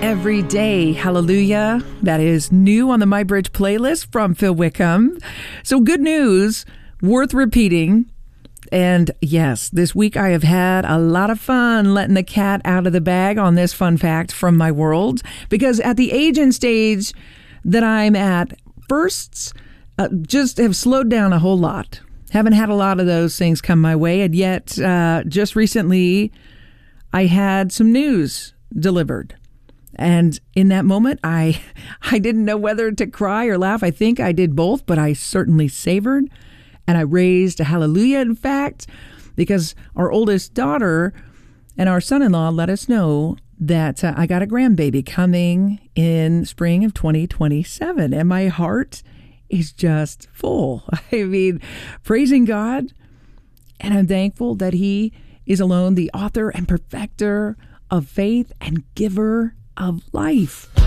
Every day. Hallelujah. That is new on the My Bridge playlist from Phil Wickham. So good news, worth repeating. And yes, this week I have had a lot of fun letting the cat out of the bag on this fun fact from my world. Because at the age and stage that I'm at, firsts just have slowed down a whole lot. Haven't had a lot of those things come my way. And yet, just recently, I had some news delivered. And in that moment, I didn't know whether to cry or laugh. I think I did both, but I certainly savored. And I raised a hallelujah, in fact, because our oldest daughter and our son-in-law let us know that I got a grandbaby coming in spring of 2027. And my heart is just full. I mean, praising God. And I'm thankful that He is alone the author and perfecter of faith and giver of life.